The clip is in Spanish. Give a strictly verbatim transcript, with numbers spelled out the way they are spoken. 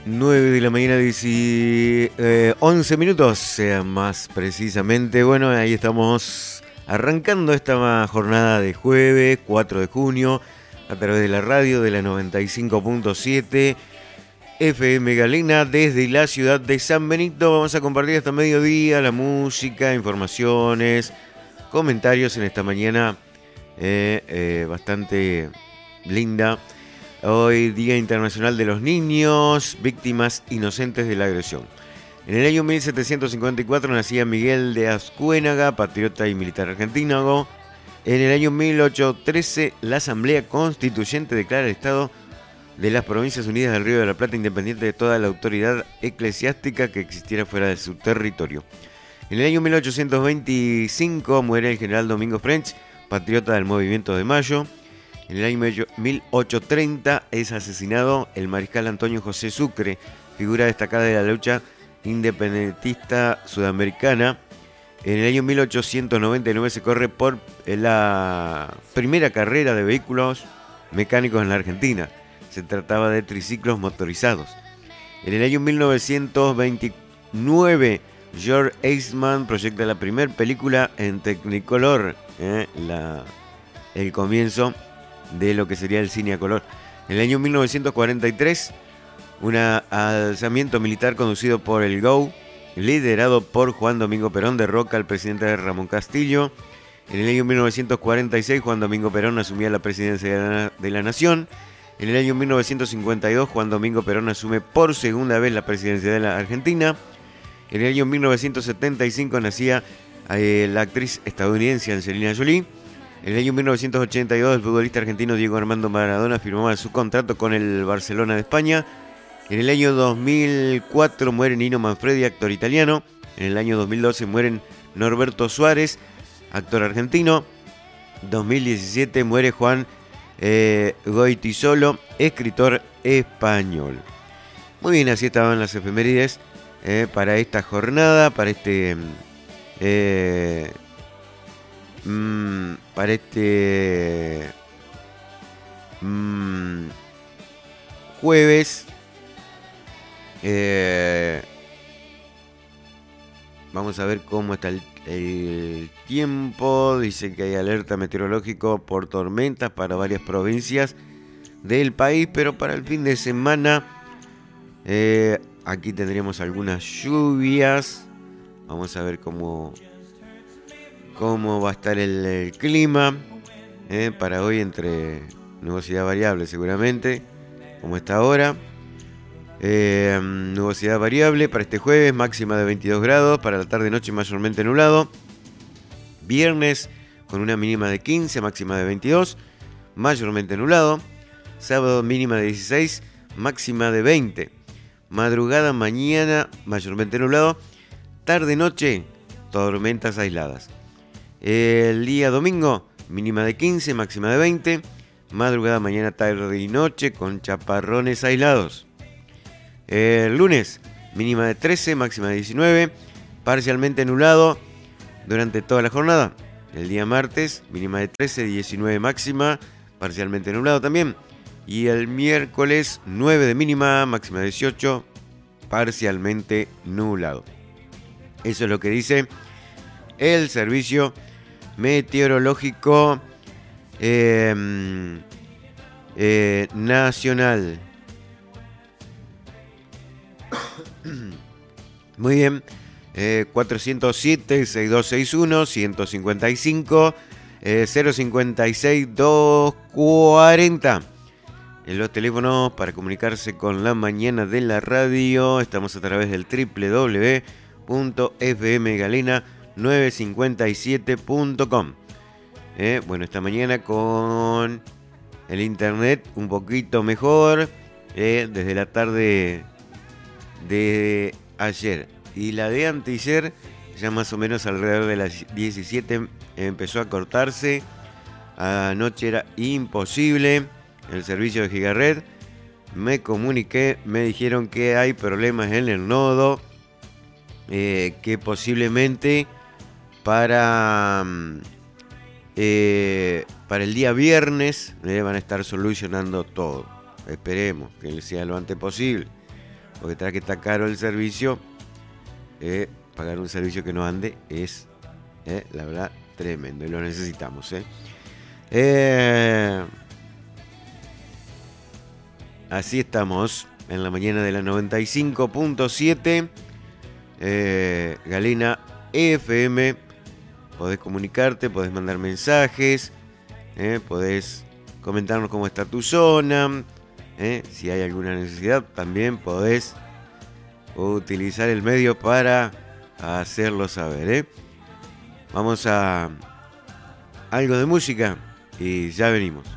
nueve de la mañana, diez, eh, once minutos, sean más precisamente. Bueno, ahí estamos arrancando esta jornada de jueves, cuatro de junio, a través de la radio de la noventa y cinco punto siete F M Galena, desde la ciudad de San Benito. Vamos a compartir hasta mediodía la música, informaciones, comentarios en esta mañana eh, eh, bastante linda. Hoy, Día Internacional de los Niños, víctimas inocentes de la agresión. En el año mil setecientos cincuenta y cuatro nacía Miguel de Azcuénaga, patriota y militar argentino. En el año mil ochocientos trece, la Asamblea Constituyente declara el Estado de las Provincias Unidas del Río de la Plata independiente de toda la autoridad eclesiástica que existiera fuera de su territorio. En el año mil ochocientos veinticinco muere el general Domingo French, patriota del Movimiento de Mayo. En el año mil ochocientos treinta es asesinado el mariscal Antonio José Sucre, figura destacada de la lucha independentista sudamericana. En el año mil ochocientos noventa y nueve se corre por la primera carrera de vehículos mecánicos en la Argentina. Se trataba de triciclos motorizados. En el año mil novecientos veintinueve, George Eastman proyecta la primera película en Technicolor, eh, la, el comienzo de lo que sería el cine a color. En el año mil novecientos cuarenta y tres, un alzamiento militar conducido por el G O U, liderado por Juan Domingo Perón, derroca al presidente Ramón Castillo. En el año mil novecientos cuarenta y seis, Juan Domingo Perón asumía la presidencia de la, de la Nación. En el año mil novecientos cincuenta y dos, Juan Domingo Perón asume por segunda vez la presidencia de la Argentina. En el año mil novecientos setenta y cinco nacía eh, la actriz estadounidense Angelina Jolie. En el año mil novecientos ochenta y dos, el futbolista argentino Diego Armando Maradona firmaba su contrato con el Barcelona de España. En el año dos mil cuatro muere Nino Manfredi, actor italiano. En el año dos mil doce mueren Norberto Suárez, actor argentino. dos mil diecisiete muere Juan eh, Goytisolo, escritor español. Muy bien, así estaban las efemérides eh, para esta jornada, para este... Eh, Mm, para este mm, jueves eh, vamos a ver cómo está el, el tiempo. Dice que hay alerta meteorológico por tormentas para varias provincias del país, pero para el fin de semana eh, aquí tendríamos algunas lluvias. Vamos a ver cómo cómo va a estar el, el clima eh, para hoy, entre nubosidad variable seguramente, como está ahora. Eh, nubosidad variable para este jueves, máxima de veintidós grados, para la tarde-noche mayormente nublado. Viernes con una mínima de quince, máxima de veintidós, mayormente nublado. Sábado mínima de dieciséis, máxima de veinte. Madrugada mañana mayormente nublado. Tarde-noche tormentas aisladas. El día domingo, mínima de quince, máxima de veinte. Madrugada, mañana, tarde y noche con chaparrones aislados. El lunes, mínima de trece, máxima de diecinueve. Parcialmente nublado durante toda la jornada. El día martes, mínima de trece, diecinueve máxima. Parcialmente nublado también. Y el miércoles, nueve de mínima, máxima de dieciocho. Parcialmente nublado. Eso es lo que dice el servicio meteorológico eh, eh, nacional. Muy bien. Eh, cuatrocientos siete, sesenta y dos sesenta y uno, ciento cincuenta y cinco, eh, cero cincuenta y seis, doscientos cuarenta. En los teléfonos para comunicarse con la mañana de la radio. Estamos a través del doble u doble u doble u punto f m galena novecientos cincuenta y siete punto com. Eh, bueno, esta mañana con el internet un poquito mejor, eh, desde la tarde de ayer. Y la de anteayer, ya más o menos alrededor de las diecisiete, empezó a cortarse. Anoche era imposible el servicio de Gigared. Me comuniqué, me dijeron que hay problemas en el nodo, eh, que posiblemente para, eh, para el día viernes eh, van a estar solucionando todo. Esperemos que sea lo antes posible. porque tras que está caro el servicio, eh, pagar un servicio que no ande es, eh, la verdad, tremendo y lo necesitamos. Eh. Eh, así estamos en la mañana de la noventa y cinco punto siete, eh, Galena F M. Podés comunicarte, podés mandar mensajes, eh, podés comentarnos cómo está tu zona, eh, si hay alguna necesidad también podés utilizar el medio para hacerlo saber. Eh. Vamos a algo de música y ya venimos.